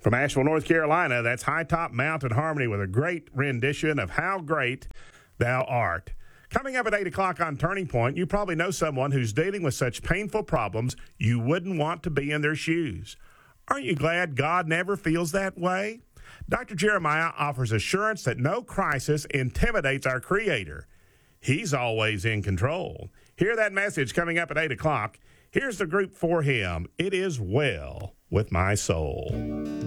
From Asheville, North Carolina, that's High Top Mountain Harmony with a great rendition of How Great Thou Art. Coming up at 8 o'clock on Turning Point, you probably know someone who's dealing with such painful problems you wouldn't want to be in their shoes. Aren't you glad God never feels that way? Dr. Jeremiah offers assurance that no crisis intimidates our Creator. He's always in control. Hear that message coming up at 8 o'clock. Here's the group for him. It is well with my soul.